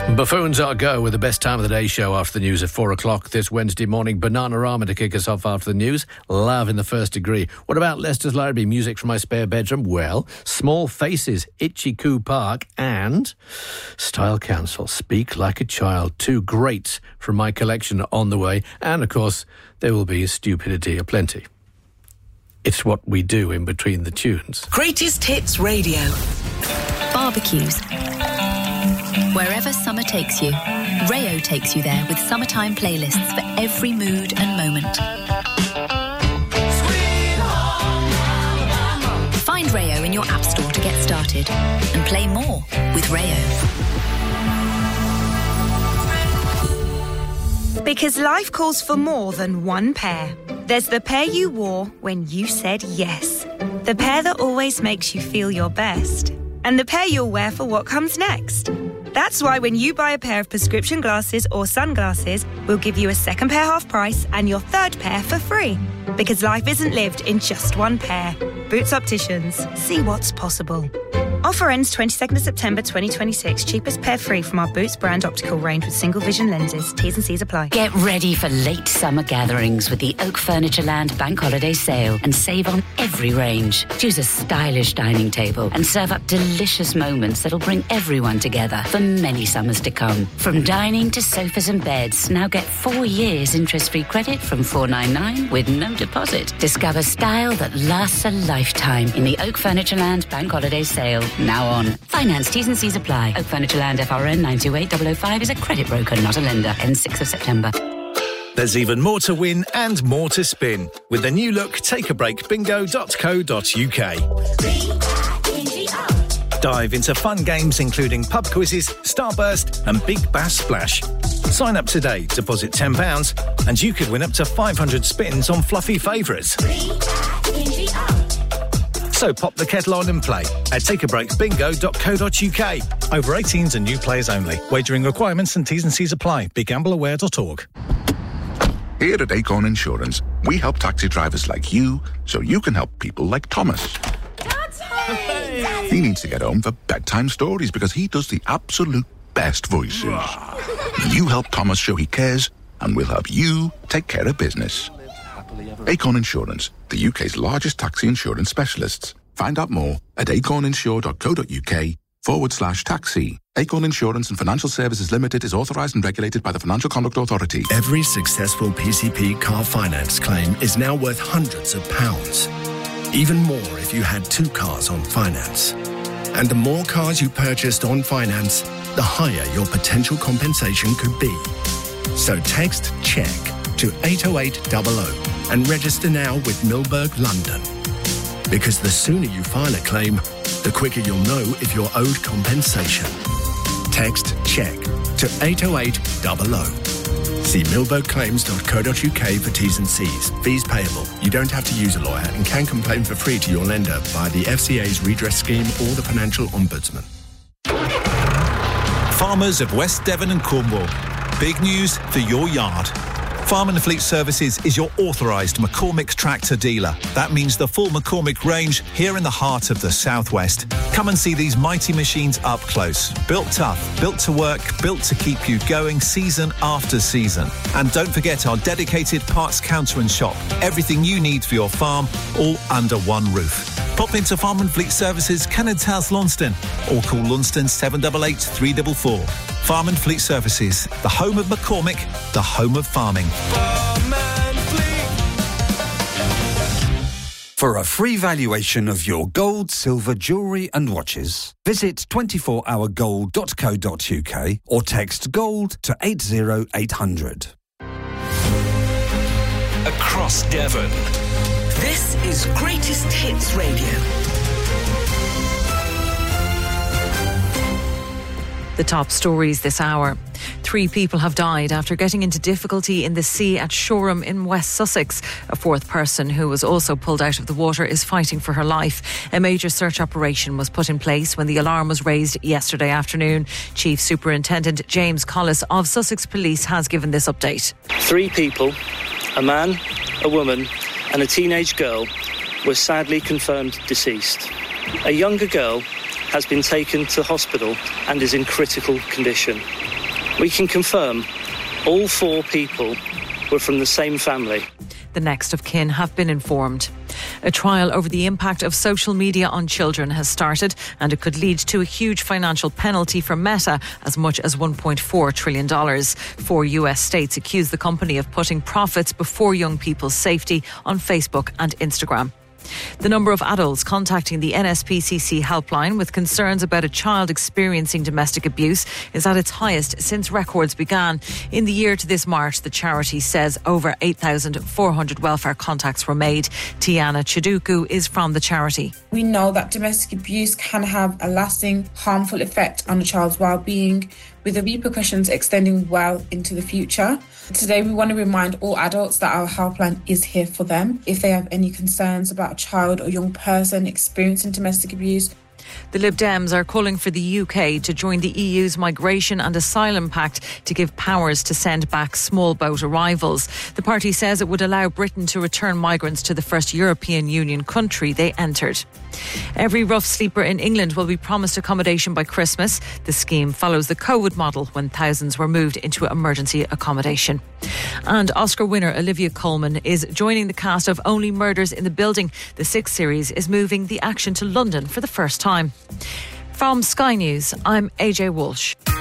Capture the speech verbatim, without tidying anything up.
Buffoons are go with the best time of the day show after the news at four o'clock this Wednesday morning. Bananarama to kick us off after the news. Love in the First Degree. What about Leicester's Library? Music from my spare bedroom? Well, Small Faces, Itchy Coo Park and Style Council, Speak Like a Child. Two greats from my collection on the way. And, of course, there will be stupidity aplenty. It's what we do in between the tunes. Greatest Hits Radio. Barbecues. Wherever summer takes you, Rayo takes you there with summertime playlists for every mood and moment. Find Rayo in your app store to get started and play more with Rayo. Because life calls for more than one pair. There's the pair you wore when you said yes. The pair that always makes you feel your best. And the pair you'll wear for what comes next. That's why when you buy a pair of prescription glasses or sunglasses, we'll give you a second pair half price and your third pair for free. Because life isn't lived in just one pair. Boots Opticians. See what's possible. Offer ends twenty-second of September twenty twenty-six. Cheapest pair free from our Boots brand optical range with single vision lenses. T's and C's apply. Get ready for late summer gatherings with the Oak Furnitureland Bank Holiday Sale and save on every range. Choose a stylish dining table and serve up delicious moments that'll bring everyone together for many summers to come. From dining to sofas and beds, now get four years interest-free credit from four ninety-nine with no deposit. Discover style that lasts a lifetime in the Oak Furnitureland Bank Holiday Sale. Now on. Finance T's and C's apply. Oak Furnitureland F R N nine two eight zero zero five is a credit broker, not a lender. Ends sixth of September. There's even more to win and more to spin with the new look take a break bingo dot co dot uk. Dive into fun games including pub quizzes, Starburst and Big Bass Splash. Sign up today, deposit ten pounds and you could win up to five hundred spins on fluffy favourites. So pop the kettle on and play at take a break bingo dot co dot uk. Over eighteens and new players only. Wagering requirements and T's and C's apply. be gamble aware dot org. Here at Acorn Insurance, we help taxi drivers like you so you can help people like Thomas. Daddy! He needs to get home for bedtime stories because he does the absolute best voices. You help Thomas show he cares and we'll help you take care of business. Acorn Insurance, the U K's largest taxi insurance specialists. Find out more at acorninsure dot co dot uk forward slash taxi. Acorn Insurance and Financial Services Limited is authorised and regulated by the Financial Conduct Authority. Every successful P C P car finance claim is now worth hundreds of pounds. Even more if you had two cars on finance. And the more cars you purchased on finance, the higher your potential compensation could be. So text CHECK to eight oh eight hundred and register now with Milberg London. Because the sooner you file a claim, the quicker you'll know if you're owed compensation. Text CHECK to eight oh eight hundred. See milberg claims dot co dot uk for T's and C's. Fees payable. You don't have to use a lawyer and can complain for free to your lender via the F C A's redress scheme or the Financial Ombudsman. Farmers of West Devon and Cornwall. Big news for your yard. Farm and Fleet Services is your authorised McCormick tractor dealer. That means the full McCormick range here in the heart of the southwest. Come and see these mighty machines up close. Built tough, built to work, built to keep you going season after season. And don't forget our dedicated parts counter and shop. Everything you need for your farm, all under one roof. Pop into Farm and Fleet Services, Kennard's House, Launceston, or call Launceston seven eight eight, three four four. Farm and Fleet Services, the home of McCormick, the home of farming. For a free valuation of your gold, silver, jewellery and watches, visit twenty-four hour gold dot co dot uk or text GOLD to eight oh eight hundred. Across Devon. This is Greatest Hits Radio. The top stories this hour. Three people have died after getting into difficulty in the sea at Shoreham in West Sussex. A fourth person who was also pulled out of the water is fighting for her life. A major search operation was put in place when the alarm was raised yesterday afternoon. Chief Superintendent James Collis of Sussex Police has given this update. Three people, a man, a woman and a teenage girl, were sadly confirmed deceased. A younger girl has been taken to hospital and is in critical condition. We can confirm all four people were from the same family. The next of kin have been informed. A trial over the impact of social media on children has started, and it could lead to a huge financial penalty for Meta, as much as one point four trillion dollars. Four U S states accuse the company of putting profits before young people's safety on Facebook and Instagram. The number of adults contacting the N S P C C helpline with concerns about a child experiencing domestic abuse is at its highest since records began. In the year to this March, the charity says over eight thousand four hundred welfare contacts were made. Tiana Chiduku is from the charity. We know that domestic abuse can have a lasting, harmful effect on a child's well-being, with the repercussions extending well into the future. Today, we want to remind all adults that our helpline is here for them. If they have any concerns about a child or young person experiencing domestic abuse. The Lib Dems are calling for the U K to join the E U's Migration and Asylum Pact to give powers to send back small boat arrivals. The party says it would allow Britain to return migrants to the first European Union country they entered. Every rough sleeper in England will be promised accommodation by Christmas. The scheme follows the COVID model when thousands were moved into emergency accommodation. And Oscar winner Olivia Colman is joining the cast of Only Murders in the Building. The sixth series is moving the action to London for the first time. From Sky News, I'm A J Walsh.